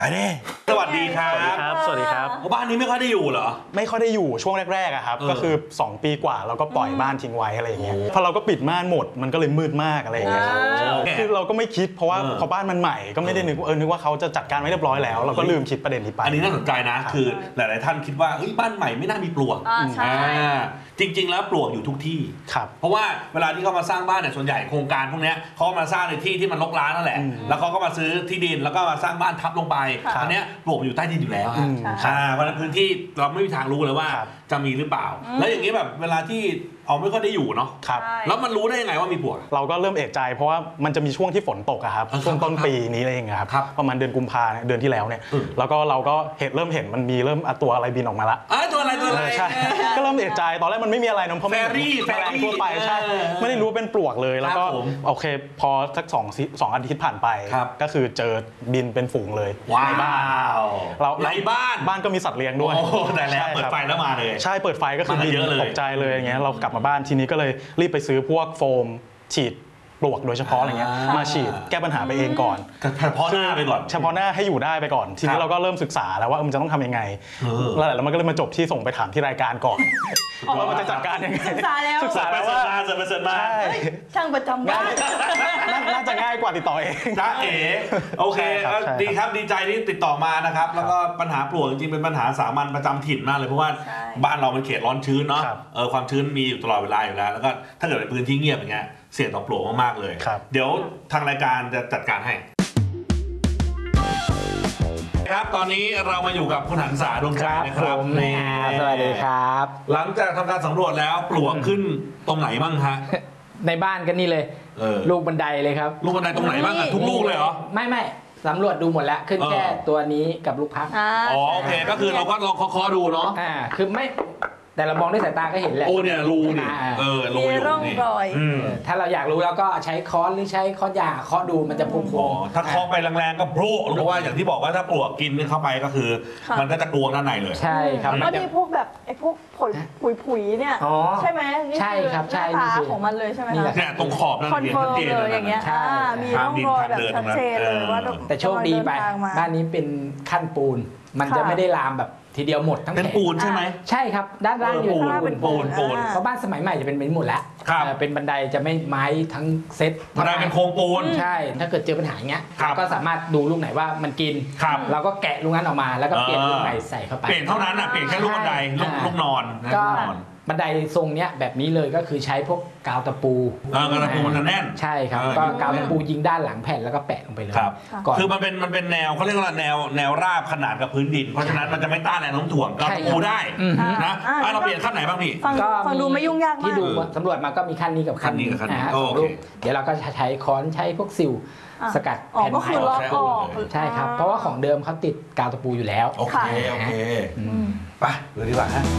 อันนี้สวัสดีครับสวัสดีครับบ้านนี้ไม่ค่อยได้อยู่เหรอไม่ค่อยได้อยู่ช่วงแรกๆครับก็คือ2ปีกว่าเราก็ปล่อยบ้านทิ้งไว้อะไรอย่างเงี้ยพอเราก็ปิดม่านหมดมันก็เลยมืดมากอะไรอย่างเงี้ยครับคือเราก็ไม่คิดเพราะว่าพอบ้านมันใหม่ก็ไม่ได้นึกว่าเขาจะจัดการไว้เรียบร้อยแล้วเราก็ลืมคิดประเด็นนี้ไปอันนี้น่าสนใจนะคือหลายๆท่านคิดว่าบ้านใหม่ไม่น่ามีปลวกจริงๆแล้วปลวกอยู่ทุกที่เพราะว่าเวลาที่เขามาสร้างบ้านเนี่ยส่วนใหญ่โครงการพวกนี้เขามาสร้างในที่ที่มันรกร้างนั่นแหละแล้วเขาก็มาซื้อที่ดินแล้วก็มาสร้างบ้านทับลงไปอันนี้ปลวกอยู่ใต้ดินอยู่แล้วเพราะฉะนั้นพื้นที่เราไม่มีทางรู้เลยว่าจะมีหรือเปล่าแล้วอย่างนี้แบบเวลาที่เอาไม่ค่อยได้อยู่เนาะแล้วมันรู้ได้ยังไงว่ามีปลวกเราก็เริ่มเอะใจเพราะว่ามันจะมีช่วงที่ฝนตกครับช่วงต้นปีนี้เองครับประมาณเดือนกุมภาเดือนที่แล้วเนี่ยแล้วก็เราก็เริ่มเห็นมันมีเริ่มตัวอะไรบินออกมาละตัวอะไรใช่ก็เริ่มเอะใจตอนแรกมันไม่มีอะไรน้องเพราะแฟรี่ทั่วไปใช่ไม่ได้รู้ว่าเป็นปลวกเลยแล้วก็โอเคพอสัก2 อาทิตย์ผ่านไปก็คือเจอบินเป็นฝูงเลยในบ้านเราในบ้านก็มีสัตว์เลี้ยงด้วยแต่แล้วเปิดไฟแล้วมาเลยใช่เปิดไฟก็คือบินตกใจเลยอย่างเงี้ยเรากลับมาบ้านทีนี้ก็เลยรีบไปซื้อพวกโฟมฉีดปลวกโดยเฉพาะอะไรเงี้ยมาฉีดแก้ปัญหาไปเองก่อนเฉพาะหน้าไปก่อนเฉพาะหน้าให้อยู่ได้ไปก่อนทีนี้เราก็เริ่มศึกษาแล้วว่ามันจะต้องทำยังไงแล้วมันก็เลยมาจบที่ส่งไปถามที่รายการก่อนว่ามันจะจัดการยังไงศึกษาแล้วว่าช่างประจำบ้านน่าจะง่ายกว่าติดต่อเองจ้าเอ๋โอเคดีครับดีใจที่ติดต่อมานะครับแล้วก็ปัญหาปลวกจริงๆเป็นปัญหาสามัญประจำถิ่นมากเลยเพราะว่าบ้านเราเป็นเขตร้อนชื้นเนาะความชื้นมีอยู่ตลอดเวลาอยู่แล้วแล้วก็ถ้าเกิดเป็นพื้นที่เงียบอย่างเงี้ยเสี่ยงต่อปลวกมากๆเลยเดี๋ยวทางรายการจะจัดการให้ครับตอนนี้เรามาอยู่กับคุณหันษาดวงใจนะครับสวัสดีครับหลังจากทำการสำรวจแล้วปลวกขึ้นตรงไหนบ้างฮะในบ้านก็นี่เลยลูกบันไดเลยครับลูกบันไดตรงไหนบ้างทุกลูกเลยเหรอไม่สำรวจดูหมดแล้วขึ้นแค่ตัวนี้กับลูกพักโอเคก็คือเราก็ลองเคาะดูเนาะคือไม่แต่เรามองด้วยสายตาก็เห็นแหละโอ้เนี่ยรูนี่มีร่องรอยถ้าเราอยากรู้แล้วก็ใช้ค้อนหรือใช้ค้อนยาเคาะดูมันจะพุ่งถ้าเคาะไปแรงๆก็โผล่เพราะว่าอย่างที่บอกว่าถ้าปลวกกินเข้าไปก็คือมันก็จะกลวงด้านในเลยใช่ครับแล้วมีพวกแบบไอ้พวกผุยเนี่ยใช่ไหมใช่ครับใช่ของมันเลยใช่ไหมเนี่ยตรงขอบนั่นเองชัดเจนเลยอย่างเงี้ยมีร่องรอยแบบชัดเจนเลยว่าแต่โชคดีไปบ้านนี้เป็นขั้นปูนมันจะไม่ได้ลามแบบทีเดียวหมดทั้งเป็นปูนใช่ไหมใช่ครับด้านล่างอยู่ปูนเพราะบ้านสมัยใหม่จะเป็นหมดแล้วเป็นบันไดจะไม่ไม้ทั้งเซ็ตบันไดเป็นโครงปูนใช่ถ้าเกิดเจอปัญหาอย่างเงี้ยก็สามารถดูลูกไหนว่ามันกินเราก็แกะลูกนั้นออกมาแล้วก็เปลี่ยนลูกใหม่ใส่เข้าไปเปลี่ยนเท่านั้นอ่ะเปลี่ยนแค่ลูกบันไดลูกนอนก็บันไดทรงเนี้ยแบบนี้เลยก็คือใช้พวกกาวตะปูกาวตะปูมันแน่นใช่ครับก็กาวตะปูยิงด้านหลังแผ่นแล้วก็แปะลงไปเลยคือมันเป็นแนวเขาเรียกว่าแนวราบขนาดกับพื้นดินเพราะฉะนั้นมันจะไม่ต้านแรงโน้มถ่วงกาวตะปูได้นะเราเปลี่ยนขั้นไหนบ้างพี่ฟังดูไม่ยุ่งยากมากที่ดูสำรวจมาก็มีขั้นนี้กับขั้นนี้เดี๋ยวเราก็ใช้ค้อนใช้พวกซิลสกัดแผ่นไม้ออกใช่ครับเพราะว่าของเดิมเขาติดกาวตะปูอยู่แล้วโอเคไปเลยดีกว่าฮะ